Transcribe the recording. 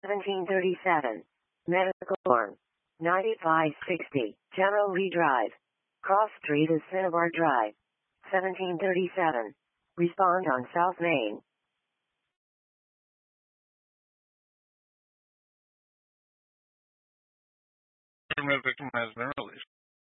1737. Medical Form 9560. General Lee Drive. Cross Street is Cinnabar Drive. 1737. Respond on South Main. Victim has been released.